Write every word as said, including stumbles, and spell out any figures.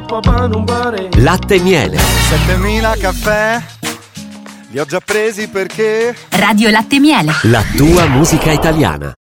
Latte e miele. settemila caffè, li ho già presi perché Radio Latte e Miele. La tua musica italiana.